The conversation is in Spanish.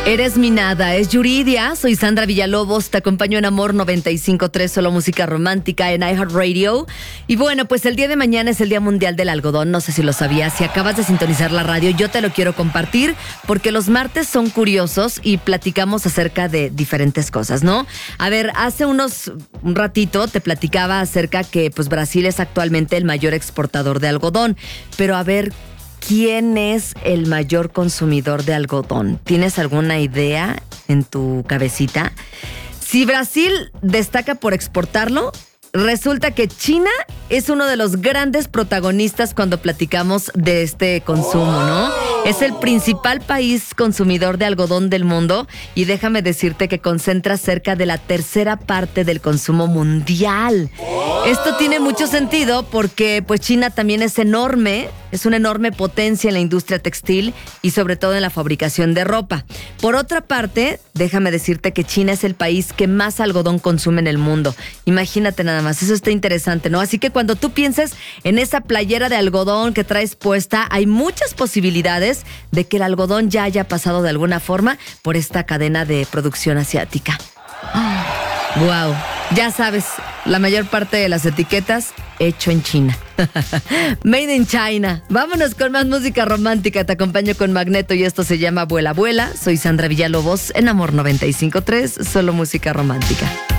Eres mi nada, es Yuridia, soy Sandra Villalobos, te acompaño en Amor 95.3, solo música romántica en iHeartRadio. Y bueno, pues el día de mañana es el Día Mundial del Algodón, no sé si lo sabías, si acabas de sintonizar la radio, yo te lo quiero compartir porque los martes son curiosos y platicamos acerca de diferentes cosas, ¿no? A ver, hace un ratito te platicaba acerca que pues Brasil es actualmente el mayor exportador de algodón, pero a ver, ¿quién es el mayor consumidor de algodón? ¿Tienes alguna idea en tu cabecita? Si Brasil destaca por exportarlo, resulta que China es uno de los grandes protagonistas cuando platicamos de este consumo, ¿no? Es el principal país consumidor de algodón del mundo y déjame decirte que concentra cerca de la tercera parte del consumo mundial. Esto tiene mucho sentido porque pues China también es una enorme potencia en la industria textil y sobre todo en la fabricación de ropa. Por otra parte, déjame decirte que China es el país que más algodón consume en el mundo. Imagínate nada más, eso está interesante, ¿no? Así que cuando tú pienses en esa playera de algodón que traes puesta, hay muchas posibilidades de que el algodón ya haya pasado de alguna forma por esta cadena de producción asiática. ¡Wow! Ya sabes, la mayor parte de las etiquetas hecho en China. Made in China. Vámonos con más música romántica. Te acompaño con Magneto y esto se llama Vuela, Vuela. Soy Sandra Villalobos en Amor 95.3, solo música romántica.